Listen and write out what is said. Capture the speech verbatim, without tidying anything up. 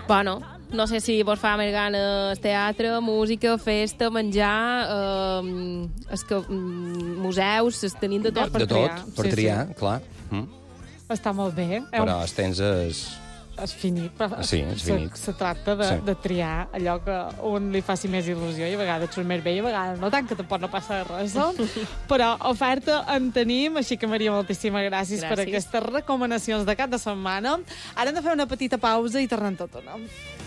Bueno, no sé si vos fa més ganes teatre, música, festa, menjar, eh, es que, mm, museus, es tenim de tot. De tot, triar. per Sí, triar, sí. clar. Mm. Està molt bé. Però el temps és... És finit, però Sí, és se, finit. se tracta de, Sí. de triar allò que un li faci més il·lusió i a vegades surt més bé i a vegades no tant, que tampoc no passa res. No? Però oferta en tenim, així que Maria, moltíssimes gràcies, gràcies per aquestes recomanacions de cap de setmana. Ara hem de fer una petita pausa i tornem tot o no?